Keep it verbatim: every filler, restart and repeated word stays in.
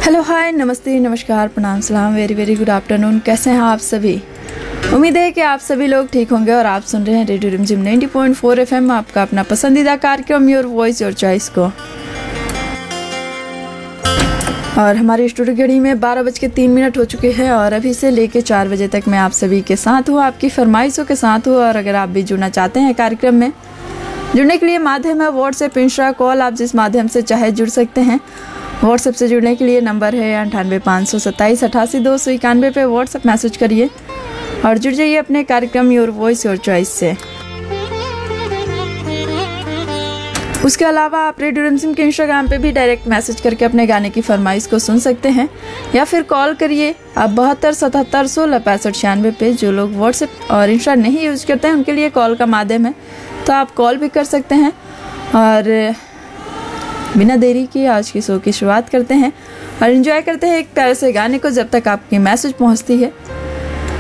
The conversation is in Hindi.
हेलो हाय नमस्ते नमस्कार प्रणाम सलाम वेरी वेरी गुड आफ्टरनून। कैसे हैं आप सभी? उम्मीद है कि आप सभी लोग ठीक होंगे और आप सुन रहे हैं रेडियो रिमझिम नब्बे पॉइंट चार एफएम, आपका अपना पसंदीदा कार्यक्रम योर वॉइस योर चॉइस को। और हमारी स्टूडियो घड़ी में बारह बज के तीन मिनट हो चुके हैं और अभी से लेके चार बजे तक मैं आप सभी के साथ हूँ, आपकी फरमाइशों के साथ हूँ। और अगर आप भी जुड़ना चाहते हैं कार्यक्रम में, जुड़ने के लिए माध्यम है व्हाट्सएप, इंस्टा, कॉल। आप जिस माध्यम से चाहे जुड़ सकते हैं। व्हाट्सएप से जुड़ने के लिए नंबर है अंठानवे पाँच सौ सत्ताईस अठासी दो सौ इक्यानवे पे व्हाट्सएप मैसेज करिए और जुड़ जाइए अपने कार्यक्रम योर वॉइस योर चॉइस से। उसके अलावा आप रेडियो रिमझिम के इंस्टाग्राम पे भी डायरेक्ट मैसेज करके अपने गाने की फरमाइश को सुन सकते हैं या फिर कॉल करिए आप बहत्तर सतहत्तर सोलह पैंसठ छियानवे पे। जो लोग व्हाट्सएप और इंस्टा नहीं यूज करते हैं उनके लिए कॉल का माध्यम है, तो आप कॉल भी कर सकते हैं। और बिना देरी के आज की शो की शुरुआत करते हैं और एंजॉय करते हैं एक प्यारे से गाने को जब तक आपकी मैसेज पहुंचती है।